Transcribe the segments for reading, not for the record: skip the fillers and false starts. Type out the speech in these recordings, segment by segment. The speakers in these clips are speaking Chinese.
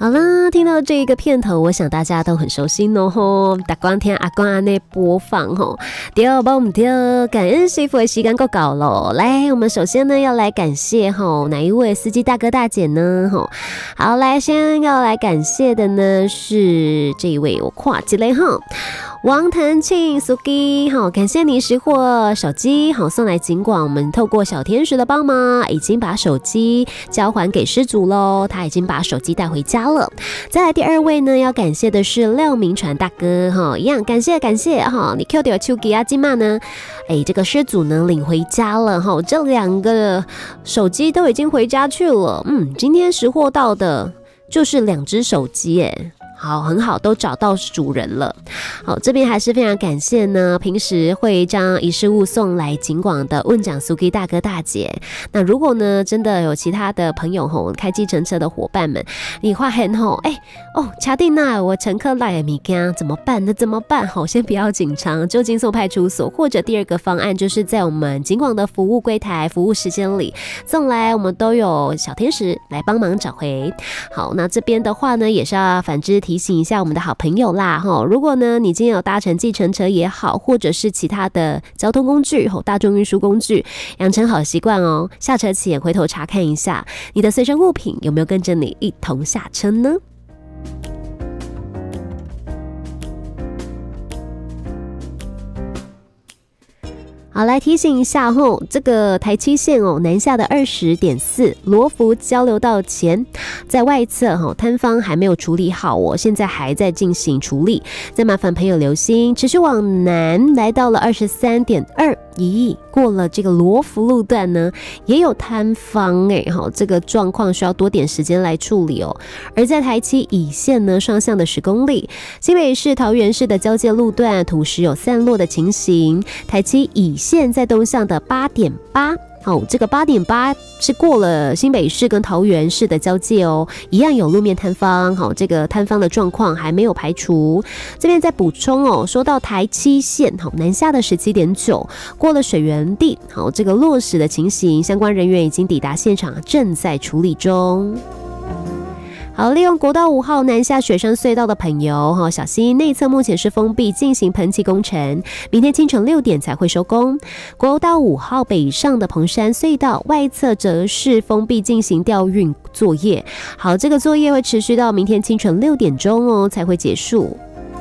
好啦，听到这个片头，我想大家都很熟悉哦吼。大光天阿光安内播放吼，对不唔对？感恩师傅的时间够搞咯。来，我们首先呢要来感谢吼哪一位司机大哥大姐呢？吼，好，来先要来感谢的呢是这一位我跨级嘞哈。王腾庆苏基，好，感谢你识货手机，好送来警广，我们透过小天使的帮忙，已经把手机交还给失主喽，他已经把手机带回家了。再来第二位呢，要感谢的是廖明传大哥，哈，一样感谢哈，你 Q 掉手机啊，今嘛呢，这个失主呢领回家了哈，这两个手机都已经回家去了，今天识货到的就是2只手机耶。好，很好，都找到主人了。好，这边还是非常感谢呢，平时会将遗失物送来警广的问讲苏基大哥大姐。那如果呢，真的有其他的朋友吼，开计程车的伙伴们，你话很吼，卡蒂娜，我乘客赖米干怎么办呢？怎么办？好，先不要紧张，就近送派出所，或者第二个方案就是在我们警广的服务柜台服务时间里送来，我们都有小天使来帮忙找回。好，那这边的话呢，也是要反之提醒一下我们的好朋友啦，如果呢你今天有搭乘计程车也好，或者是其他的交通工具，大众运输工具，养成好习惯哦，下车前回头查看一下你的随身物品有没有跟着你一同下车呢？好，来提醒一下这个台七线南下的20.4罗浮交流道前，在外侧摊方还没有处理好现在还在进行处理，再麻烦朋友留心，持续往南来到了23.2。过了这个罗浮路段呢，也有摊方这个状况需要多点时间来处理而在台七乙线呢，双向的10公里，新北市桃园市的交界路段土石有散落的情形，台七乙线在东向的8.8。这个8.8是过了新北市跟桃园市的交界一样有路面摊方，这个摊方的状况还没有排除。这边再补充说到台七线南下的17.9过了水源地，这个落石的情形，相关人员已经抵达现场，正在处理中。好，利用国道5号南下雪山隧道的朋友小心内侧目前是封闭进行喷漆工程，明天清晨6点才会收工。国道5号北上的彭山隧道外侧则是封闭进行调运作业。好，这个作业会持续到明天清晨6点钟才会结束。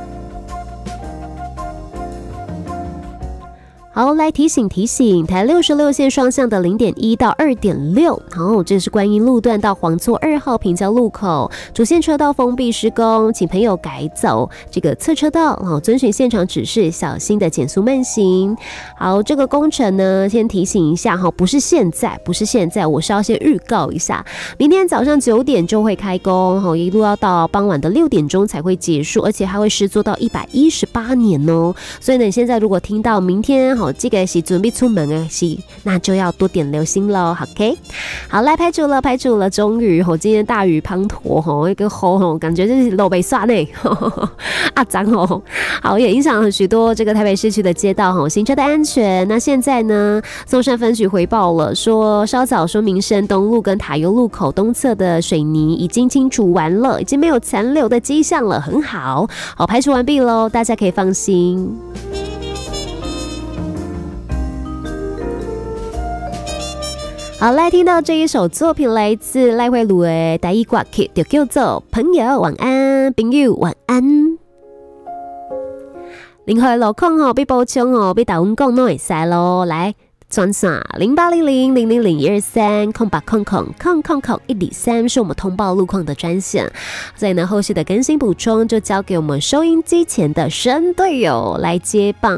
好，来提醒台66线双向的0.1到2.6，这是观音路段到黄厝2号平交路口，主线车道封闭施工，请朋友改走这个侧车道，遵循现场指示，小心的减速慢行。好，这个工程呢，先提醒一下不是现在，我是要先预告一下，明天早上9点就会开工，一路要到傍晚的6点钟才会结束，而且还会施作到118年所以呢，你现在如果听到明天这个是准备出门的是，那就要多点留心咯 OK， 好，来排除了，终于今天大雨滂沱一个感觉就是路被刷呢啊脏好，也影响了许多这个台北市区的街道行车的安全。那现在呢，松山分局回报了说，稍早说民生东路跟塔悠路口东侧的水泥已经清除完了，已经没有残留的迹象了，很好，排除完毕咯，大家可以放心。好，来听到这一首作品来自赖慧茹的台语歌曲，就叫做朋友晚安，朋友晚安。任何路况要补充要打阮讲都会使咯，来专线08000001230800000123是我们通报路况的专线，所以呢，后续的更新补充就交给我们收音机前的神队友来接棒。